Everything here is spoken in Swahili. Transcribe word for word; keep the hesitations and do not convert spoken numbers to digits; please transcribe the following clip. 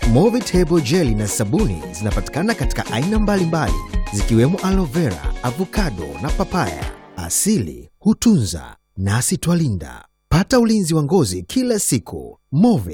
Movitable Jelly na sabuni zinapatikana katika aina mbalimbali zikiwemo aloe vera, avocado na papaya. Asili hutunza nasi twalinda. Pata ulinzi wa ngozi kila siku. Movit.